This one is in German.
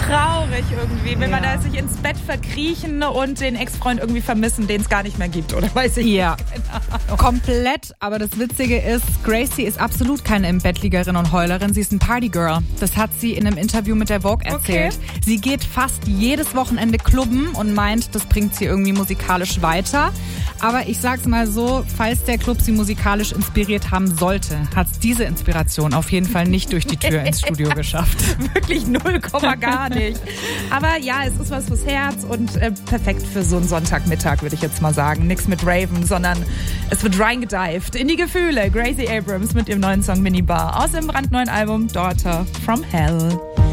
traurig irgendwie. Will man da sich ins Bett verkriechen und den Ex-Freund irgendwie vermissen, den es gar nicht mehr gibt, oder weiß ich nicht. Ja, komplett. Aber das Witzige ist, Gracie ist absolut keine Im-Bett-Liegerin und Heulerin. Sie ist ein Partygirl. Das hat sie in einem Interview mit der Vogue erzählt. Okay. Sie geht fast jedes Wochenende klubben und meint, das bringt sie irgendwie musikalisch weiter. Aber ich sag's mal so, falls der Club sie musikalisch inspiriert haben sollte, hat's diese Inspiration auf jeden Fall nicht durch die Tür ins Studio geschafft. Wirklich 0, gar nicht. Aber ja, es ist was fürs Herz und perfekt für so einen Sonntagmittag, würde ich jetzt mal sagen. Nichts mit Raven, sondern es wird reingedived in die Gefühle. Gracie Abrams mit ihrem neuen Song Minibar aus dem brandneuen Album Daughter from Hell.